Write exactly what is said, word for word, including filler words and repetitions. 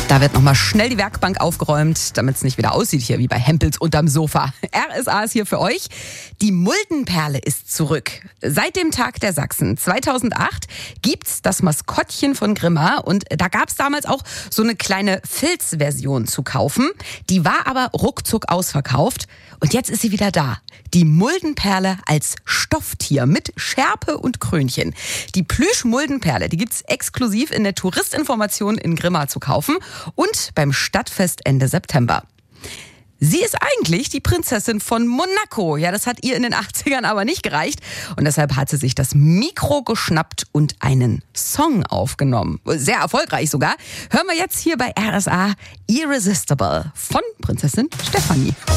Da wird nochmal schnell die Werkbank aufgeräumt, damit es nicht wieder aussieht hier wie bei Hempels unterm Sofa. R S A ist hier für euch. Die Muldenperle ist zurück. Seit dem Tag der Sachsen zweitausendacht gibt's das Maskottchen von Grimma. Und da gab's damals auch so eine kleine Filzversion zu kaufen. Die war aber ruckzuck ausverkauft. Und jetzt ist sie wieder da. Die Muldenperle als Stofftier mit Schärpe und Krönchen. Die Plüsch-Muldenperle, die gibt's exklusiv in der Touristinformation in Grimma zu kaufen und beim Stadtfest Ende September. Sie ist eigentlich die Prinzessin von Monaco. Ja, das hat ihr in den achtzigern aber nicht gereicht. Und deshalb hat sie sich das Mikro geschnappt und einen Song aufgenommen. Sehr erfolgreich sogar. Hören wir jetzt hier bei R S A Irresistible von Prinzessin Stefanie.